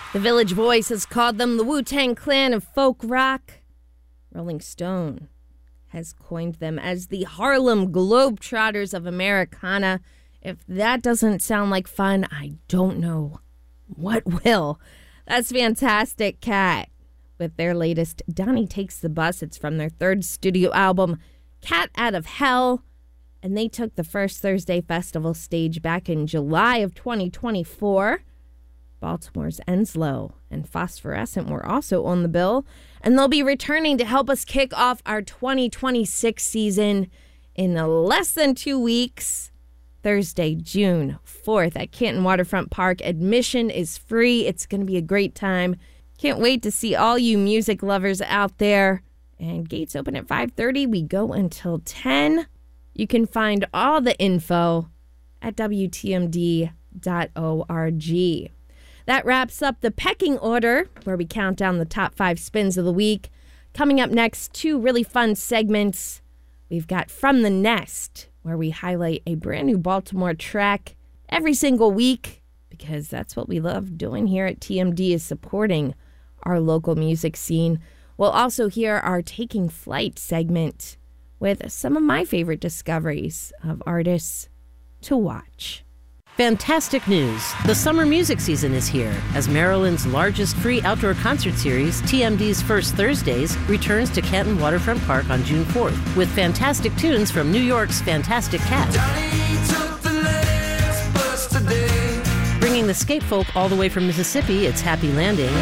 The Village Voice has called them the Wu-Tang Clan of folk rock. Rolling Stone has coined them as the Harlem Globetrotters of Americana. If that doesn't sound like fun, I don't know what will. That's fantastic, Cat. With their latest Donnie Takes the Bus. It's from their third studio album, Cat Out of Hell. And they took the First Thursday Festival stage back in July of 2024. Baltimore's Enslow and Phosphorescent were also on the bill. And they'll be returning to help us kick off our 2026 season in less than 2 weeks. Thursday, June 4th at Canton Waterfront Park. Admission is free. It's going to be a great time. Can't wait to see all you music lovers out there. And gates open at 5:30. We go until 10. You can find all the info at WTMD.org. That wraps up the pecking order, where we count down the top 5 spins of the week. Coming up next, 2 really fun segments. We've got From the Nest, where we highlight a brand new Baltimore track every single week, because that's what we love doing here at TMD, is supporting our local music scene. We'll also hear our Taking Flight segment with some of my favorite discoveries of artists to watch. Fantastic news. The summer music season is here as Maryland's largest free outdoor concert series, TMD's First Thursdays, returns to Canton Waterfront Park on June 4th with fantastic tunes from New York's Fantastic Cat. Bringing the skate folk all the way from Mississippi, it's Happy Landing.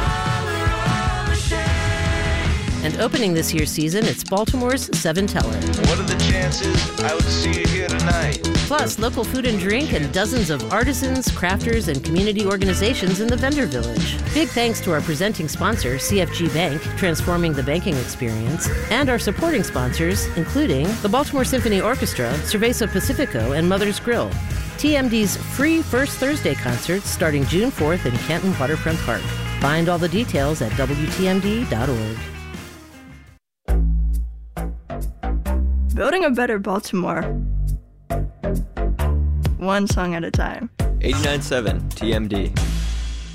And opening this year's season, it's Baltimore's Seven Teller. What are the chances I would see you here tonight? Plus, local food and drink and dozens of artisans, crafters, and community organizations in the vendor village. Big thanks to our presenting sponsor, CFG Bank, transforming the banking experience, and our supporting sponsors, including the Baltimore Symphony Orchestra, Cerveza Pacifico, and Mother's Grill. TMD's free First Thursday concerts starting June 4th in Canton Waterfront Park. Find all the details at WTMD.org. Building a better Baltimore, one song at a time. 89.7 TMD.